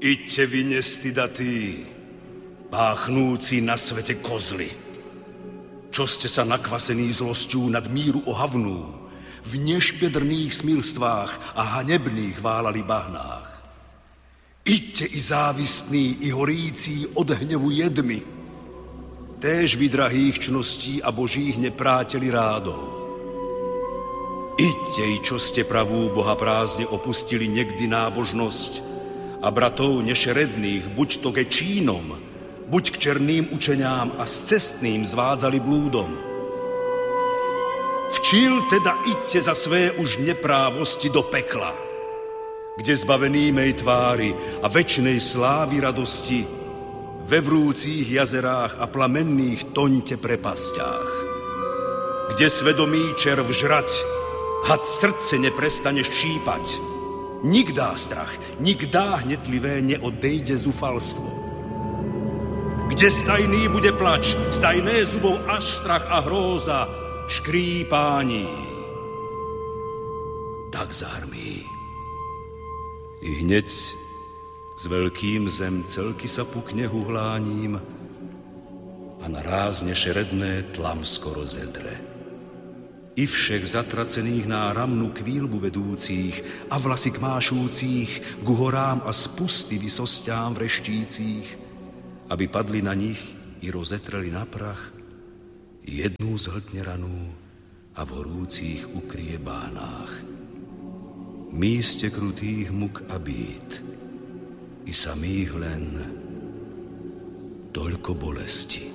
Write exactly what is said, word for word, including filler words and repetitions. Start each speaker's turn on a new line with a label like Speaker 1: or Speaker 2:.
Speaker 1: Iďte vy nestydatí, páchnúci na svete kozly, čo ste sa nakvasení zlosťou nad míru ohavnú, v nešpedrných smilstvách a hanebných válali bahnách. Iďte i závistní, i horící od hnevu jedmi, též vy drahých čností a božích nepráteli rádov. Iďte i čo ste pravú Boha prázdne opustili niekdy nábožnosť a bratov nešeredných buď to ke čínom, buď k černým učeniám a s cestným zvádzali blúdom. Včil teda iďte za své už neprávosti do pekla, kde zbavený mej tvári a večnej slávy radosti ve vrúcích jazerách a plamenných toňte prepastiach, kde svedomí červ žrať, had srdce neprestane ščípať, nik dá strach, nik dá hnetlivé neodejde zúfalstvo. Kde stajný bude plač, stajné zubov až strach a hróza, škrípání. Tak zahrmí. I hneď s veľkým zem celky sa pukne huhláním a naráz nešeredné tlam skoro zedre. I všech zatracených náramnu kvílbu vedúcich a vlasy kmášúcich ku horám a spusty vysosťám vreštících, aby padli na nich i rozetreli na prach jednu zhltne ranú a v horúcich ukrie bánách. Míste krutých muk a bít, i samých len toľko bolesti.